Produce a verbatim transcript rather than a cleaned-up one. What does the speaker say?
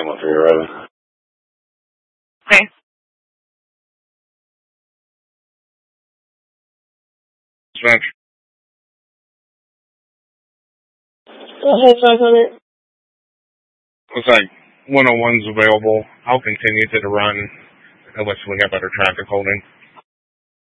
whenever you're ready. Okay. Dispatch. Go ahead, honey. Looks like one oh one's available. I'll continue to the run unless we have better traffic holding.